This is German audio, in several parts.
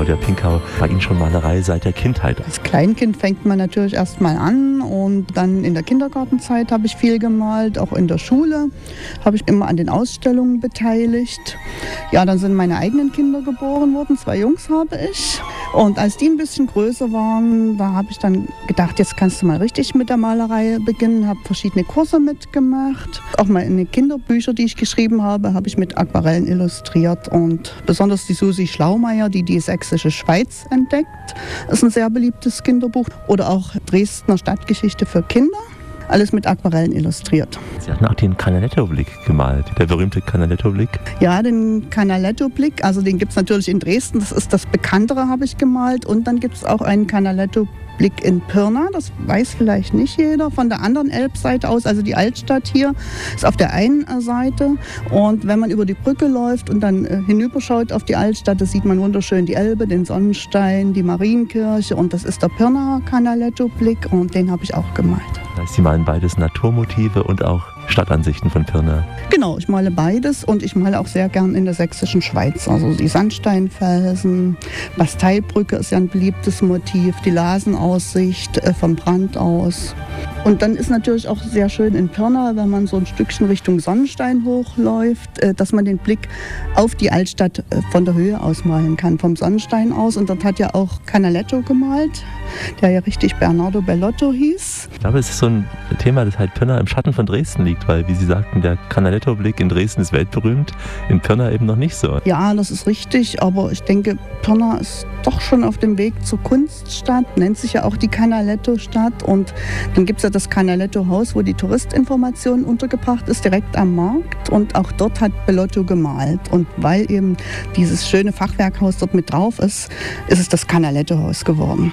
Claudia Pinkau, bei Ihnen schon Malerei seit der Kindheit? Als Kleinkind fängt man natürlich erst mal an und dann in der Kindergartenzeit habe ich viel gemalt, auch in der Schule habe ich immer an den Ausstellungen beteiligt. Ja, dann sind meine eigenen Kinder geboren worden, 2 Jungs habe ich. Und als die ein bisschen größer waren, da habe ich dann gedacht, jetzt kannst du mal richtig mit der Malerei beginnen, habe verschiedene Kurse mitgemacht. Auch meine Kinderbücher, die ich geschrieben habe ich mit Aquarellen illustriert. Und besonders die Susi Schlaumeier, die sächsische Schweiz entdeckt, ist ein sehr beliebtes Kinderbuch. Oder auch Dresdner Stadtgeschichte für Kinder. Alles mit Aquarellen illustriert. Sie hatten auch den Canaletto-Blick gemalt, der berühmte Canaletto-Blick. Ja, den Canaletto-Blick, also den gibt es natürlich in Dresden, das ist das Bekanntere, habe ich gemalt. Und dann gibt es auch einen Canaletto-Blick in Pirna, das weiß vielleicht nicht jeder, von der anderen Elbseite aus, also die Altstadt hier ist auf der einen Seite. Und wenn man über die Brücke läuft und dann hinüberschaut auf die Altstadt, da sieht man wunderschön die Elbe, den Sonnenstein, die Marienkirche und das ist der Pirna Canaletto-Blick und den habe ich auch gemalt. Das heißt, Sie malen beides Naturmotive und auch Stadtansichten von Pirna. Genau, ich male beides und ich male auch sehr gern in der sächsischen Schweiz. Also die Sandsteinfelsen, Basteibrücke ist ja ein beliebtes Motiv, die Lasenaussicht vom Brand aus. Und dann ist natürlich auch sehr schön in Pirna, wenn man so ein Stückchen Richtung Sonnenstein hochläuft, dass man den Blick auf die Altstadt von der Höhe aus malen kann, vom Sonnenstein aus. Und dort hat ja auch Canaletto gemalt, der ja richtig Bernardo Bellotto hieß. Ich glaube, es ist so ein Thema, das halt Pirna im Schatten von Dresden liegt, weil, wie Sie sagten, der Canaletto-Blick in Dresden ist weltberühmt, in Pirna eben noch nicht so. Ja, das ist richtig, aber ich denke, Pirna ist doch schon auf dem Weg zur Kunststadt, nennt sich ja auch die Canaletto-Stadt. Und dann gibt es ja das Canaletto-Haus, wo die Touristinformation untergebracht ist, direkt am Markt. Und auch dort hat Bellotto gemalt. Und weil eben dieses schöne Fachwerkhaus dort mit drauf ist, ist es das Canaletto-Haus geworden.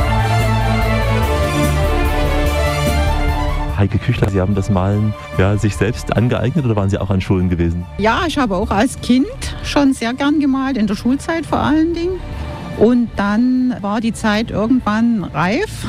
Heike Küchler, Sie haben das Malen sich selbst angeeignet oder waren Sie auch an Schulen gewesen? Ja, ich habe auch als Kind schon sehr gern gemalt, in der Schulzeit vor allen Dingen. Und dann war die Zeit irgendwann reif,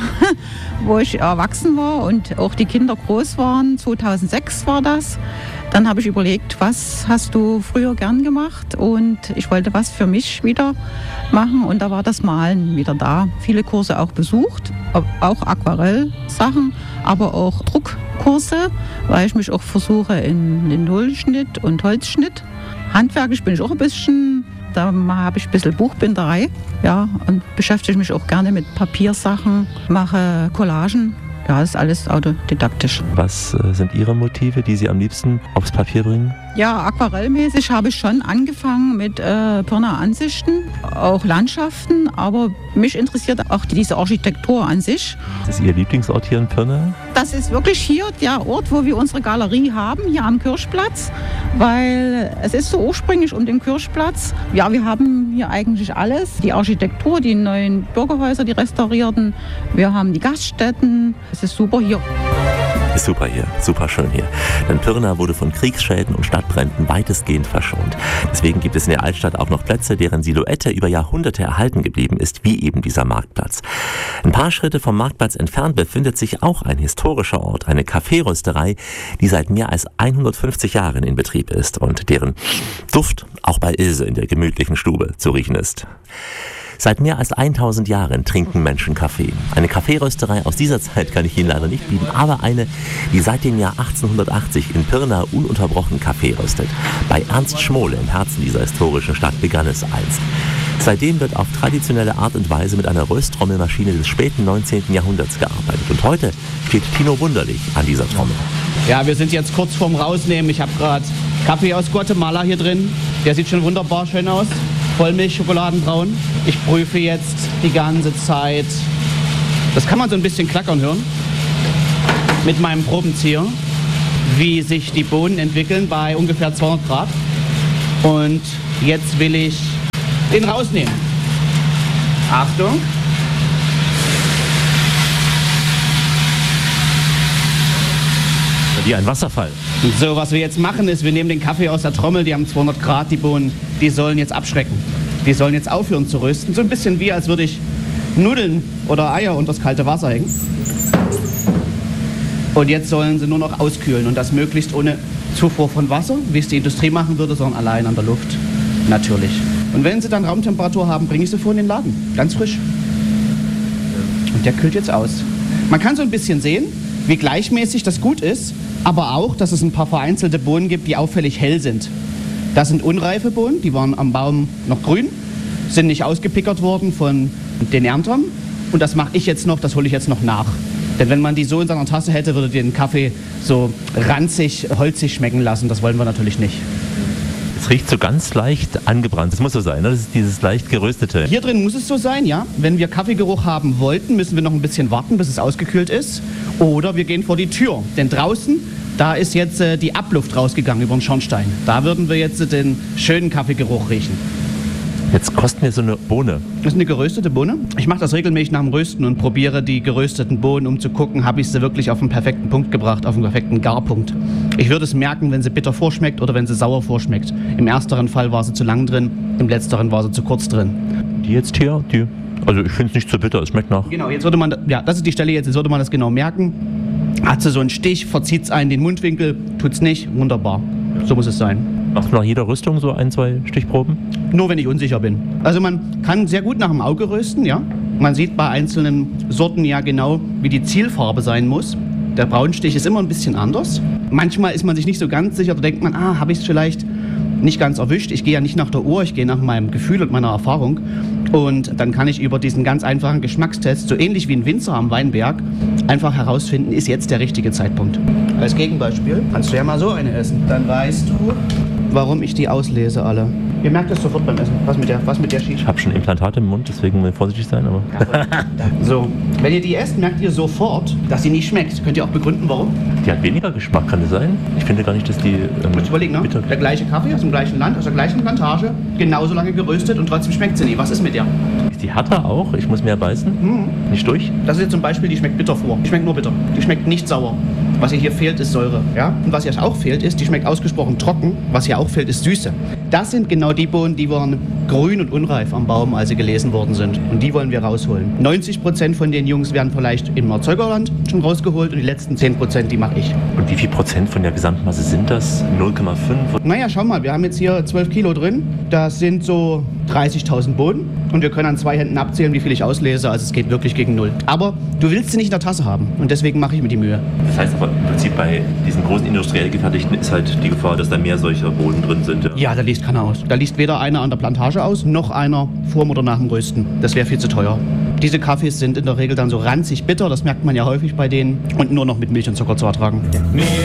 wo ich erwachsen war und auch die Kinder groß waren. 2006 war das. Dann habe ich überlegt, was hast du früher gern gemacht? Und ich wollte was für mich wieder machen. Und da war das Malen wieder da. Viele Kurse auch besucht, auch Aquarellsachen, aber auch Druckkurse, weil ich mich auch versuche in den Nullschnitt und Holzschnitt. Handwerklich bin ich auch ein bisschen. Da habe ich ein bisschen Buchbinderei, ja, und beschäftige mich auch gerne mit Papiersachen, mache Collagen. Ja, das ist alles autodidaktisch. Was sind Ihre Motive, die Sie am liebsten aufs Papier bringen? Ja, aquarellmäßig habe ich schon angefangen mit Pirna Ansichten, auch Landschaften, aber mich interessiert auch diese Architektur an sich. Das ist Ihr Lieblingsort hier in Pirna? Das ist wirklich hier der Ort, wo wir unsere Galerie haben, hier am Kirchplatz, weil es ist so ursprünglich um den Kirchplatz. Ja, wir haben hier eigentlich alles, die Architektur, die neuen Bürgerhäuser, die restaurierten, wir haben die Gaststätten, es ist super hier. Ist super hier, super schön hier. Denn Pirna wurde von Kriegsschäden und Stadtbränden weitestgehend verschont. Deswegen gibt es in der Altstadt auch noch Plätze, deren Silhouette über Jahrhunderte erhalten geblieben ist, wie eben dieser Marktplatz. Ein paar Schritte vom Marktplatz entfernt befindet sich auch ein historischer Ort, eine Kaffeerösterei, die seit mehr als 150 Jahren in Betrieb ist und deren Duft auch bei Ilse in der gemütlichen Stube zu riechen ist. Seit mehr als 1000 Jahren trinken Menschen Kaffee. Eine Kaffeerösterei aus dieser Zeit kann ich Ihnen leider nicht bieten, aber eine, die seit dem Jahr 1880 in Pirna ununterbrochen Kaffee röstet. Bei Ernst Schmohle im Herzen dieser historischen Stadt begann es einst. Seitdem wird auf traditionelle Art und Weise mit einer Rösttrommelmaschine des späten 19. Jahrhunderts gearbeitet. Und heute steht Tino Wunderlich an dieser Trommel. Ja, wir sind jetzt kurz vorm Rausnehmen. Ich habe gerade Kaffee aus Guatemala hier drin. Der sieht schon wunderbar schön aus. Vollmilch, schokoladenbraun. Ich prüfe jetzt die ganze Zeit. Das kann man so ein bisschen klackern hören. Mit meinem Probenzieher, wie sich die Bohnen entwickeln bei ungefähr 200 Grad. Und jetzt will ich den rausnehmen. Achtung. Wie ein Wasserfall. So, was wir jetzt machen ist, wir nehmen den Kaffee aus der Trommel, die haben 200 Grad, die Bohnen, die sollen jetzt abschrecken. Die sollen jetzt aufhören zu rösten. So ein bisschen wie, als würde ich Nudeln oder Eier unter das kalte Wasser hängen. Und jetzt sollen sie nur noch auskühlen und das möglichst ohne Zufuhr von Wasser, wie es die Industrie machen würde, sondern allein an der Luft. Natürlich. Und wenn sie dann Raumtemperatur haben, bringe ich sie vor in den Laden. Ganz frisch. Und der kühlt jetzt aus. Man kann so ein bisschen sehen, wie gleichmäßig das gut ist, aber auch, dass es ein paar vereinzelte Bohnen gibt, die auffällig hell sind. Das sind unreife Bohnen, die waren am Baum noch grün, sind nicht ausgepickert worden von den Erntern. Und das mache ich jetzt noch, das hole ich jetzt noch nach. Denn wenn man die so in seiner Tasse hätte, würde den Kaffee so ranzig, holzig schmecken lassen. Das wollen wir natürlich nicht. Es riecht so ganz leicht angebrannt. Das muss so sein, ne? Das ist dieses leicht geröstete. Hier drin muss es so sein, ja. Wenn wir Kaffeegeruch haben wollten, müssen wir noch ein bisschen warten, bis es ausgekühlt ist. Oder wir gehen vor die Tür. Denn draußen, da ist jetzt die Abluft rausgegangen über den Schornstein. Da würden wir jetzt den schönen Kaffeegeruch riechen. Jetzt kostet mir so eine Bohne. Das ist eine geröstete Bohne. Ich mache das regelmäßig nach dem Rösten und probiere die gerösteten Bohnen, um zu gucken, habe ich sie wirklich auf den perfekten Punkt gebracht, auf den perfekten Garpunkt. Ich würde es merken, wenn sie bitter vorschmeckt oder wenn sie sauer vorschmeckt. Im ersteren Fall war sie zu lang drin, im letzteren war sie zu kurz drin. Die jetzt hier, also ich finde es nicht zu bitter, es schmeckt nach. Genau, jetzt würde man, ja, das ist die Stelle jetzt würde man das genau merken. Hat sie so einen Stich, verzieht es einen den Mundwinkel, tut's nicht, wunderbar. So muss es sein. Machst du nach jeder Rüstung so 1, 2 Stichproben? Nur wenn ich unsicher bin. Also man kann sehr gut nach dem Auge rösten, ja. Man sieht bei einzelnen Sorten ja genau, wie die Zielfarbe sein muss. Der Braunstich ist immer ein bisschen anders. Manchmal ist man sich nicht so ganz sicher, da denkt man, habe ich es vielleicht nicht ganz erwischt. Ich gehe ja nicht nach der Uhr, ich gehe nach meinem Gefühl und meiner Erfahrung. Und dann kann ich über diesen ganz einfachen Geschmackstest, so ähnlich wie ein Winzer am Weinberg, einfach herausfinden, ist jetzt der richtige Zeitpunkt. Als Gegenbeispiel kannst du ja mal so eine essen. Dann weißt du, warum ich die auslese alle. Ihr merkt es sofort beim Essen, was mit der Schicht. Ich habe schon Implantate im Mund, deswegen will ich vorsichtig sein. Aber so, wenn ihr die esst, merkt ihr sofort, dass sie nicht schmeckt. Könnt ihr auch begründen, warum? Die hat weniger Geschmack, kann das sein? Ich finde gar nicht, dass die... Musst überlegen, ne? Der gleiche Kaffee aus dem gleichen Land, aus der gleichen Plantage, genauso lange geröstet und trotzdem schmeckt sie nie. Was ist mit der? Ist die härter auch? Ich muss mehr beißen? Nicht durch? Das ist jetzt zum Beispiel, die schmeckt bitter vor. Die schmeckt nur bitter. Die schmeckt nicht sauer. Was ihr hier fehlt, ist Säure. Ja? Und was ihr auch fehlt, ist, die schmeckt ausgesprochen trocken. Was hier auch fehlt, ist Süße. Das sind genau die Bohnen, die waren grün und unreif am Baum, als sie gelesen worden sind. Und die wollen wir rausholen. 90% von den Jungs werden vielleicht im Erzeugerland schon rausgeholt und die letzten 10%, die mache ich. Und wie viel Prozent von der Gesamtmasse sind das? 0,5? Naja, schau mal, wir haben jetzt hier 12 Kilo drin. Das sind so 30.000 Bohnen. Und wir können an 2 Händen abzählen, wie viel ich auslese. Also es geht wirklich gegen 0. Aber du willst sie nicht in der Tasse haben. Und deswegen mache ich mir die Mühe. Das heißt aber im Prinzip bei diesen großen industriell gefertigten ist halt die Gefahr, dass da mehr solcher Bohnen drin sind. Ja, da liest keiner aus. Da liest weder einer an der Plantage aus, noch einer vor oder nach dem Rösten. Das wäre viel zu teuer. Diese Kaffees sind in der Regel dann so ranzig bitter. Das merkt man ja häufig bei denen. Und nur noch mit Milch und Zucker zu ertragen.